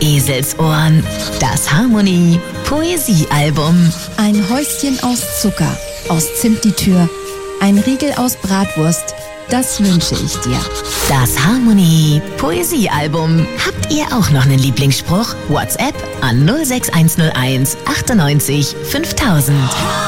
Eselsohren. Das Harmonie Poesiealbum. Ein Häuschen aus Zucker, aus Zimt die Tür, ein Riegel aus Bratwurst, das wünsche ich dir. Das Harmonie Poesiealbum. Habt ihr auch noch einen Lieblingsspruch? WhatsApp an 06101 98 5000.